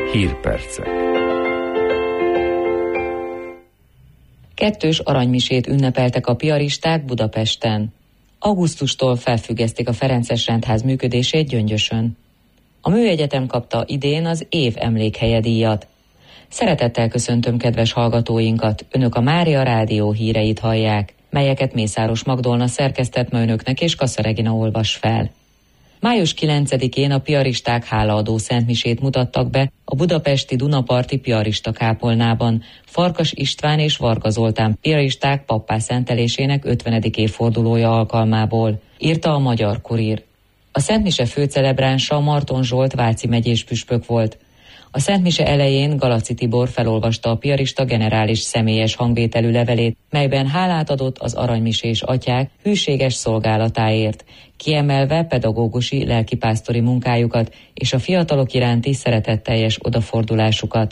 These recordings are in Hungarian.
Hírpercek. Kettős aranymisét ünnepeltek a piaristák Budapesten. Augusztustól felfüggesztik a ferences rendház működését Gyöngyösön. A Műegyetem kapta idén az év emlékhelye díjat. Szeretettel köszöntöm kedves hallgatóinkat, önök a Mária Rádió híreit hallják, melyeket Mészáros Magdolna szerkesztett ma önöknek és Kassa Regina olvas fel. Május 9-én a piaristák hálaadó szentmisét mutattak be a budapesti Dunaparti piarista kápolnában, Farkas István és Varga Zoltán piaristák pappá szentelésének 50. évfordulója alkalmából, írta a Magyar Kurír. A szentmise főcelebránsa Marton Zsolt váci megyés püspök volt. A szentmise elején Galaci Tibor felolvasta a piarista generális személyes hangvételű levelét, melyben hálát adott az aranymisés atyák hűséges szolgálatáért, kiemelve pedagógusi lelkipásztori munkájukat és a fiatalok iránti szeretetteljes odafordulásukat.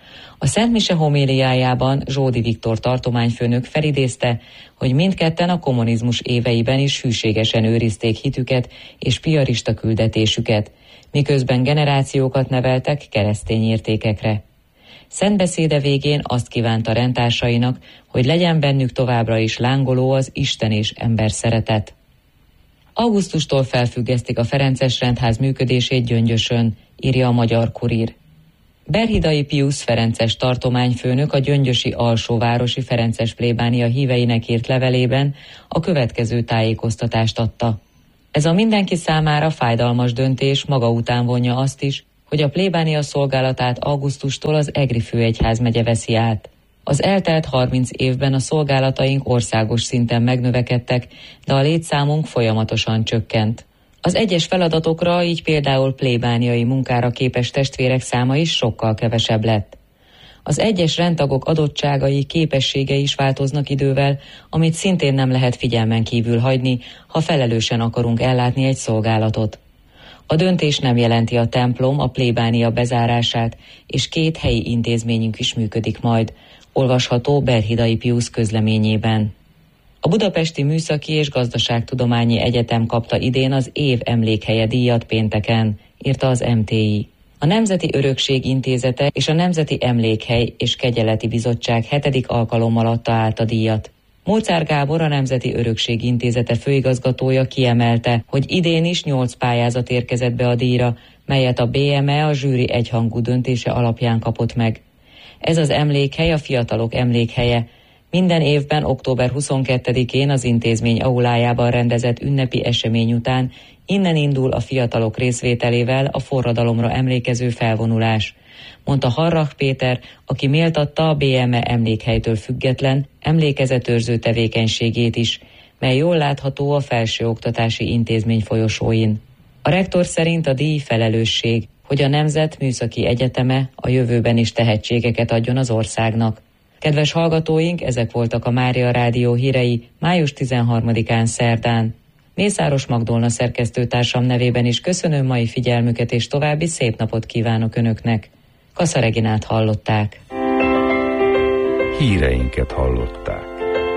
A szentmise homéliájában Zsódi Viktor tartományfőnök felidézte, hogy mindketten a kommunizmus éveiben is hűségesen őrizték hitüket és piarista küldetésüket, miközben generációkat neveltek keresztény értékekre. Szentbeszéde végén azt kívánta rendtársainak, hogy legyen bennük továbbra is lángoló az Isten és ember szeretet. Augusztustól felfüggesztik a ferences rendház működését Gyöngyösön, írja a Magyar Kurír. Berhidai Piusz ferences tartományfőnök a gyöngyösi alsóvárosi ferences plébánia híveinek írt levelében a következő tájékoztatást adta. Ez a mindenki számára fájdalmas döntés maga után vonja azt is, hogy a plébánia szolgálatát augusztustól az Egri főegyházmegye veszi át. Az eltelt 30 évben a szolgálataink országos szinten megnövekedtek, de a létszámunk folyamatosan csökkent. Az egyes feladatokra, így például plébániai munkára képes testvérek száma is sokkal kevesebb lett. Az egyes rendtagok adottságai, képességei is változnak idővel, amit szintén nem lehet figyelmen kívül hagyni, ha felelősen akarunk ellátni egy szolgálatot. A döntés nem jelenti a templom, a plébánia bezárását, és 2 helyi intézményünk is működik majd, olvasható Berhidai Piusz közleményében. A Budapesti Műszaki és Gazdaságtudományi Egyetem kapta idén az év emlékhelye díjat pénteken, írta az MTI. A Nemzeti Örökség Intézete és a Nemzeti Emlékhely és Kegyeleti Bizottság 7. alkalommal adta át a díjat. Mórczár Gábor, a Nemzeti Örökség Intézete főigazgatója kiemelte, hogy idén is 8 pályázat érkezett be a díjra, melyet a BME a zsűri egyhangú döntése alapján kapott meg. Ez az emlékhely a fiatalok emlékhelye. Minden évben október 22-én az intézmény aulájában rendezett ünnepi esemény után innen indul a fiatalok részvételével a forradalomra emlékező felvonulás, mondta Harrach Péter, aki méltatta a BME emlékhelytől független emlékezetőrző tevékenységét is, mely jól látható a felsőoktatási intézmény folyosóin. A rektor szerint a díj felelősség, hogy a Nemzet Műszaki Egyeteme a jövőben is tehetségeket adjon az országnak. Kedves hallgatóink, ezek voltak a Mária Rádió hírei május 13-án szerdán. Mészáros Magdolna szerkesztőtársam nevében is köszönöm mai figyelmüket, és további szép napot kívánok Önöknek. Kassa Reginát hallották. Híreinket hallották.